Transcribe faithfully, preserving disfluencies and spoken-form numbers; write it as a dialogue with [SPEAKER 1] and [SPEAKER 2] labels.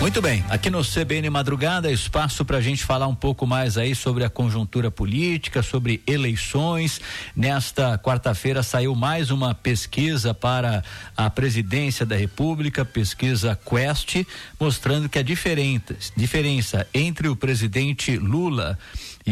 [SPEAKER 1] Muito bem, aqui no C B N Madrugada, espaço para a gente falar um pouco mais aí sobre a conjuntura política, sobre eleições. Nesta quarta-feira saiu mais uma pesquisa para a presidência da República, pesquisa Quest, mostrando que a diferença, diferença entre o presidente Lula e